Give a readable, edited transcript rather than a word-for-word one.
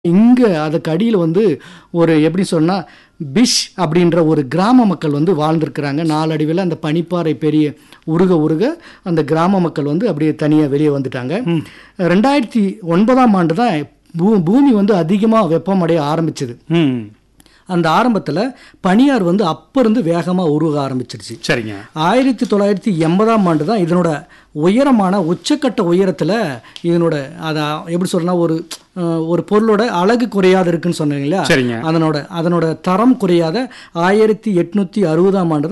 இங்க அதுக்கு அடியில வந்து ஒரு எப்படி சொன்னா, பிஷ் அப்படின்ற ஒரு கிராம மக்கள் வந்து வாழ்ந்திருக்கிறாங்க. நாளடைவில அந்த பனிப்பாறை பெரிய உருக உருக அந்த கிராம மக்கள் வந்து அப்படியே தனியா வெளிய வந்துட்டாங்க. 2009ஆம் ஆண்டு தான் பூமி வந்து அதிகமா வெப்பமடைய ஆரம்பிச்சது. ம். அந்த ஆரம்பத்துல பனியார் வந்து அப்ப இருந்து வேகமா உருக ஆரம்பிச்சிருச்சு. சரிங்க. 1980ஆம் ஆண்டு தான் இதனோட உயரமான உச்சக்கட்ட உயரத்துல இதனோட எப்படி சொல்றனா ஒரு பொருளோட அழகு குறையாத இருக்குன்னு சொன்னீங்க இல்லையா? சரிங்க. அதனோட தரம் குறையாத 1860ஆம் ஆண்டு